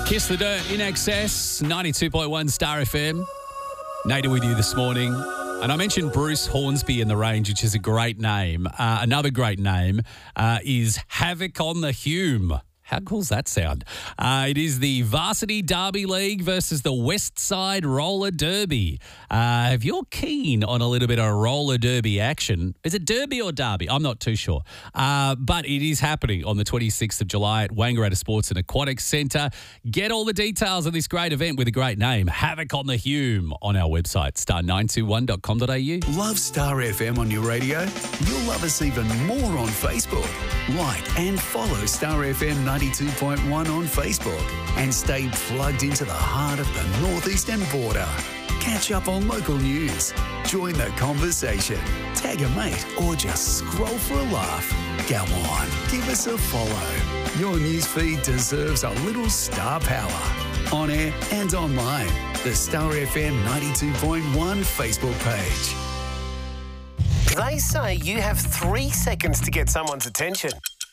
Kiss the Dirt in excess, 92.1 Star FM. Nader with you this morning. And I mentioned Bruce Hornsby in the Range, which is a great name. Another great name is Havoc on the Hume. How cool's that sound? It is the Varsity Derby League versus the Westside Roller Derby. If you're keen on a little bit of roller derby action, is it derby or derby? I'm not too sure. But it is happening on the 26th of July at Wangaratta Sports and Aquatics Centre. Get all the details of this great event with a great name, Havoc on the Hume, on our website, star921.com.au. Love Star FM on your radio? You'll love us even more on Facebook. Like and follow Star FM 92.1 on Facebook and stay plugged into the heart of the northeastern border. Catch up on local news, join the conversation, tag a mate, or just scroll for a laugh. Go on, give us a follow. Your newsfeed deserves a little star power. On air and online, the Star FM 92.1 Facebook page. They say you have 3 seconds to get someone's attention.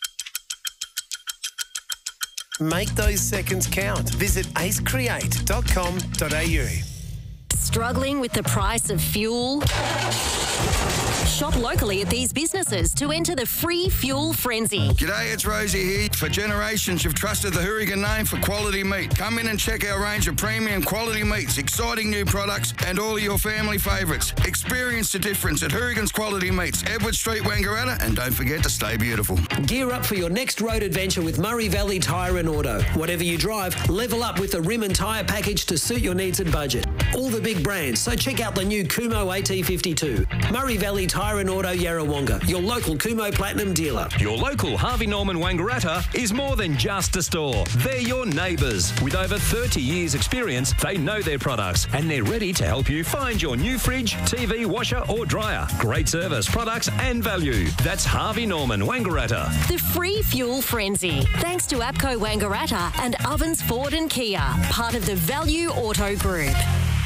Make those seconds count. Visit acecreate.com.au. Struggling with the price of fuel? Shop locally at these businesses to enter the free fuel frenzy. G'day, it's Rosie here. For generations, you've trusted the Hourigan name for quality meat. Come in and check our range of premium quality meats, exciting new products, and all your family favourites. Experience the difference at Hourigan's Quality Meats, Edward Street, Wangaratta, and don't forget to stay beautiful. Gear up for your next road adventure with Murray Valley Tyre and Auto. Whatever you drive, level up with the rim and tyre package to suit your needs and budget. All the big brands, so check out the new Kumo AT52. Murray Valley Tyre and Auto Yarrawonga, your local Kumo Platinum dealer. Your local Harvey Norman Wangaratta is more than just a store. They're your neighbours. With over 30 years' experience, they know their products and they're ready to help you find your new fridge, TV, washer or dryer. Great service, products and value. That's Harvey Norman Wangaratta. The free fuel frenzy. Thanks to APCO Wangaratta and Ovens Ford and Kia, part of the Value Auto Group.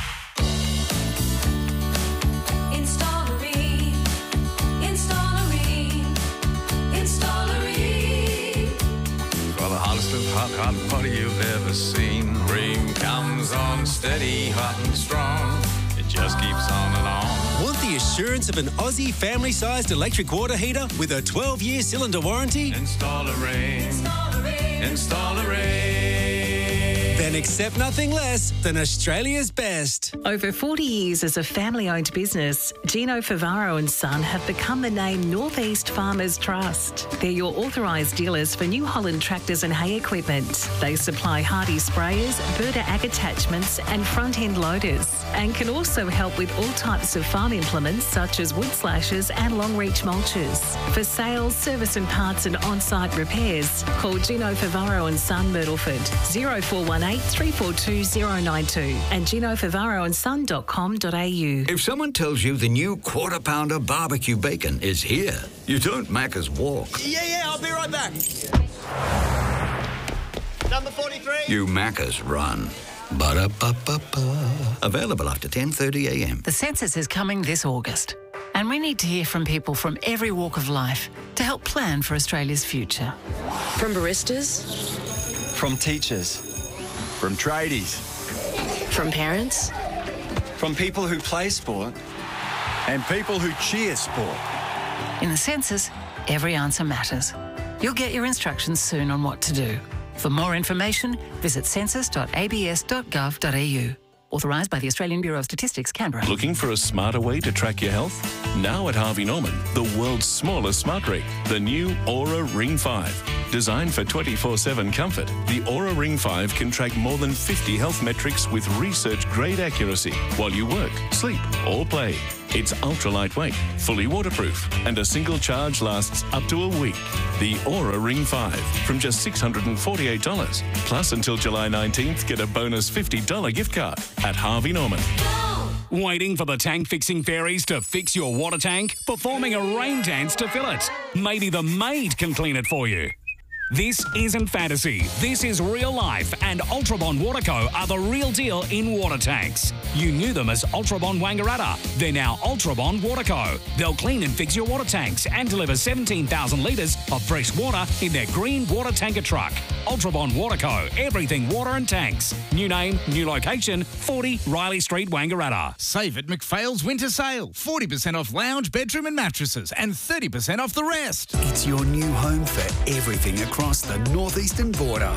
For the hottest of hot party you've ever seen. Ream comes on steady, hot and strong. It just keeps on and on. Want the assurance of an Aussie family-sized electric water heater with a 12-year cylinder warranty? Install a Ream. Install a Ream. Then accept nothing less than Australia's best. Over 40 years as a family-owned business, Gino Favaro and Son have become the name Northeast Farmers Trust. They're your authorised dealers for New Holland tractors and hay equipment. They supply hardy sprayers, Berta ag attachments and front-end loaders, and can also help with all types of farm implements such as wood slashers and long-reach mulches. For sales, service and parts and on-site repairs, call Gino Favaro and Son Myrtleford 0418 342 092 and ginofavaroandson.com.au. If someone tells you the new Quarter Pounder barbecue bacon is here, you don't Macca's walk. Yeah, I'll be right back. Number 43. You Macca's run. Ba-da-ba-ba-ba. Available after 10:30 a.m. The census is coming this August, and we need to hear from people from every walk of life to help plan for Australia's future. From baristas, from teachers, from tradies, from parents, from people who play sport, and people who cheer sport. In the census, every answer matters. You'll get your instructions soon on what to do. For more information, visit census.abs.gov.au. Authorised by the Australian Bureau of Statistics, Canberra. Looking for a smarter way to track your health? Now at Harvey Norman, the world's smallest smart ring, the new Aura Ring 5. Designed for 24/7 comfort, the Aura Ring 5 can track more than 50 health metrics with research-grade accuracy while you work, sleep or play. It's ultra lightweight, fully waterproof, and a single charge lasts up to a week. The Aura Ring 5 from just $648. Plus, until July 19th, get a bonus $50 gift card at Harvey Norman. Waiting for the tank fixing fairies to fix your water tank? Performing a rain dance to fill it? Maybe the maid can clean it for you. This isn't fantasy. This is real life, and Ultrabond Waterco are the real deal in water tanks. You knew them as Ultrabond Wangaratta. They're now Ultrabond Waterco. They'll clean and fix your water tanks and deliver 17,000 litres of fresh water in their green water tanker truck. Ultrabond Waterco. Everything water and tanks. New name, new location, 40 Riley Street, Wangaratta. Save at McPhail's winter sale. 40% off lounge, bedroom and mattresses and 30% off the rest. It's your new home for everything across the northeastern border.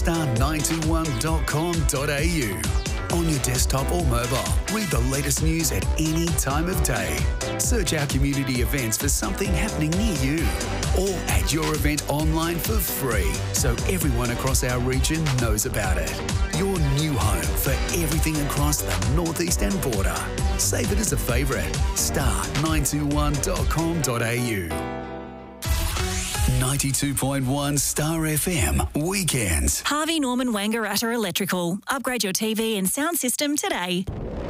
Star921.com.au. On your desktop or mobile, read the latest news at any time of day. Search our community events for something happening near you. Or add your event online for free so everyone across our region knows about it. Your new home for everything across the northeastern border. Save it as a favourite. Star921.com.au. 92.1 Star FM Weekends. Harvey Norman Wangaratta Electrical. Upgrade your TV and sound system today.